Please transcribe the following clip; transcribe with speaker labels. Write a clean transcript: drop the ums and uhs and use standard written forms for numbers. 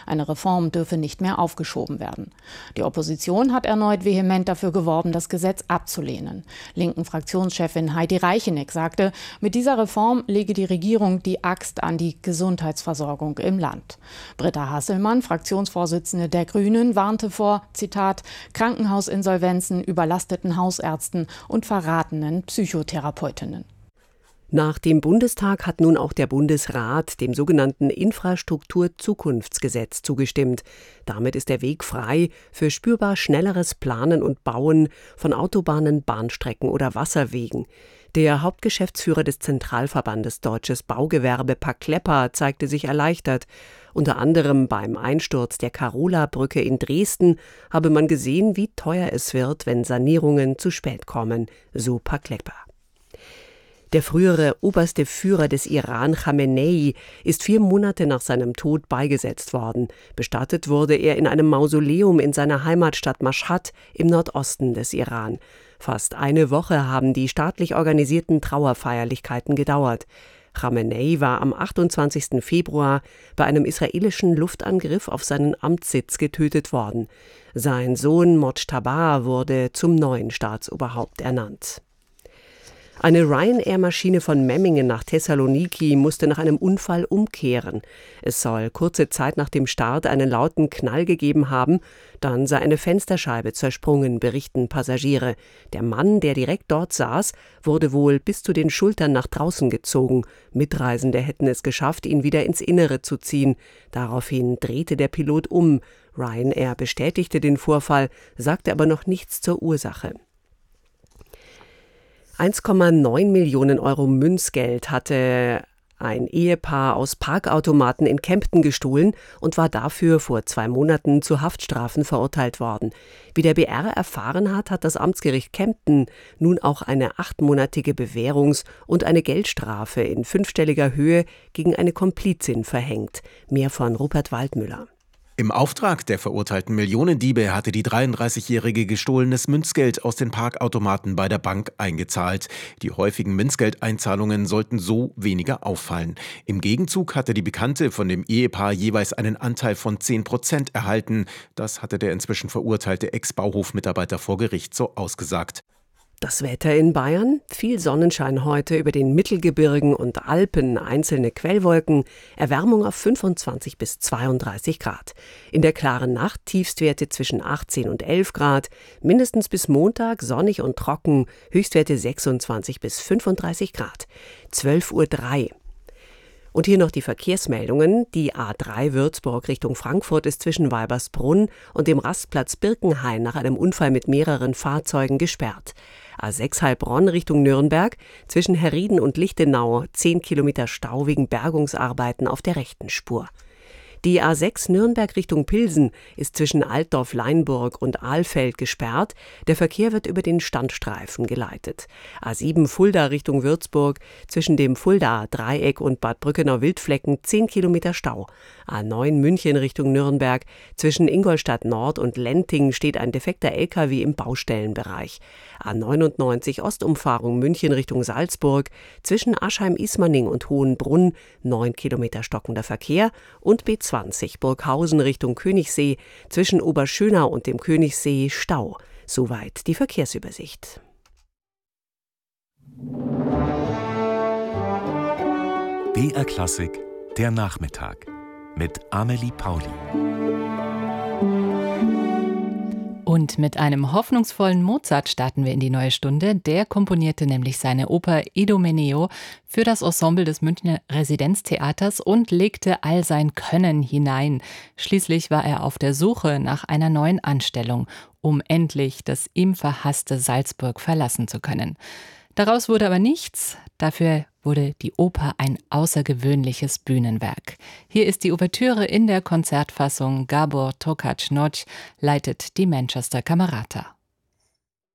Speaker 1: Eine Reform dürfe nicht mehr aufgeschoben werden. Die Opposition hat erneut vehement dafür geworben, das Gesetz abzulehnen. Linken Fraktionschefin Heidi Reicheneck sagte, mit dieser Reform lege die Regierung die Axt an die Gesundheitsversorgung im Land. Britta Hasselmann, Fraktionsvorsitzende der Grünen, warnte vor, Zitat, Krankenhausinsolvenzen, überlasteten Hausärzten und verratenen Psychotherapeutinnen.
Speaker 2: Nach dem Bundestag hat nun auch der Bundesrat dem sogenannten Infrastrukturzukunftsgesetz zugestimmt. Damit ist der Weg frei für spürbar schnelleres Planen und Bauen von Autobahnen, Bahnstrecken oder Wasserwegen. Der Hauptgeschäftsführer des Zentralverbandes Deutsches Baugewerbe, Klepper, zeigte sich erleichtert. Unter anderem beim Einsturz der Karola-Brücke in Dresden habe man gesehen, wie teuer es wird, wenn Sanierungen zu spät kommen, so Klepper. Der frühere oberste Führer des Iran, Khamenei, ist 4 Monate nach seinem Tod beigesetzt worden. Bestattet wurde er in einem Mausoleum in seiner Heimatstadt Maschhad im Nordosten des Iran. Fast eine Woche haben die staatlich organisierten Trauerfeierlichkeiten gedauert. Khamenei war am 28. Februar bei einem israelischen Luftangriff auf seinen Amtssitz getötet worden. Sein Sohn Mojtaba wurde zum neuen Staatsoberhaupt ernannt. Eine Ryanair-Maschine von Memmingen nach Thessaloniki musste nach einem Unfall umkehren. Es soll kurze Zeit nach dem Start einen lauten Knall gegeben haben, dann sei eine Fensterscheibe zersprungen, berichten Passagiere. Der Mann, der direkt dort saß, wurde wohl bis zu den Schultern nach draußen gezogen. Mitreisende hätten es geschafft, ihn wieder ins Innere zu ziehen. Daraufhin drehte der Pilot um. Ryanair bestätigte den Vorfall, sagte aber noch nichts zur Ursache. 1,9 Millionen Euro Münzgeld hatte ein Ehepaar aus Parkautomaten in Kempten gestohlen und war dafür vor 2 Monaten zu Haftstrafen verurteilt worden. Wie der BR erfahren hat, hat das Amtsgericht Kempten nun auch eine 8-monatige Bewährungs- und eine Geldstrafe in 5-stelliger Höhe gegen eine Komplizin verhängt. Mehr von Rupert Waldmüller.
Speaker 3: Im Auftrag der verurteilten Millionendiebe hatte die 33-Jährige gestohlenes Münzgeld aus den Parkautomaten bei der Bank eingezahlt. Die häufigen Münzgeldeinzahlungen sollten so weniger auffallen. Im Gegenzug hatte die Bekannte von dem Ehepaar jeweils einen Anteil von 10% erhalten. Das hatte der inzwischen verurteilte Ex-Bauhof-Mitarbeiter vor Gericht so ausgesagt.
Speaker 2: Das Wetter in Bayern, viel Sonnenschein heute, über den Mittelgebirgen und Alpen einzelne Quellwolken, Erwärmung auf 25 bis 32 Grad. In der klaren Nacht Tiefstwerte zwischen 18 und 11 Grad, mindestens bis Montag sonnig und trocken, Höchstwerte 26 bis 35 Grad. 12:03 Uhr. Und hier noch die Verkehrsmeldungen. Die A3 Würzburg Richtung Frankfurt ist zwischen Weibersbrunn und dem Rastplatz Birkenhain nach einem Unfall mit mehreren Fahrzeugen gesperrt. A6 Heilbronn Richtung Nürnberg, zwischen Herrieden und Lichtenau 10 Kilometer Stau wegen Bergungsarbeiten auf der rechten Spur. Die A6 Nürnberg Richtung Pilsen ist zwischen Altdorf-Leinburg und Ahlfeld gesperrt. Der Verkehr wird über den Standstreifen geleitet. A7 Fulda Richtung Würzburg, zwischen dem Fuldaer Dreieck und Bad Brückenau-Wildflecken 10 Kilometer Stau. A9 München Richtung Nürnberg, zwischen Ingolstadt Nord und Lenting steht ein defekter LKW im Baustellenbereich. A99 Ostumfahrung München Richtung Salzburg, zwischen Aschheim-Ismaning und Hohenbrunn 9 Kilometer stockender Verkehr und B20 Burghausen Richtung Königssee, zwischen Oberschönau und dem Königssee Stau. Soweit die Verkehrsübersicht.
Speaker 4: BR Klassik, der Nachmittag mit Amelie Pauli.
Speaker 5: Und mit einem hoffnungsvollen Mozart starten wir in die neue Stunde. Der komponierte nämlich seine Oper Idomeneo für das Ensemble des Münchner Residenztheaters und legte all sein Können hinein. Schließlich war er auf der Suche nach einer neuen Anstellung, um endlich das ihm verhasste Salzburg verlassen zu können. Daraus wurde aber nichts, dafür wurde die Oper ein außergewöhnliches Bühnenwerk. Hier ist die Ouvertüre in der Konzertfassung. Gábor Tokács Nagy leitet die Manchester Camerata.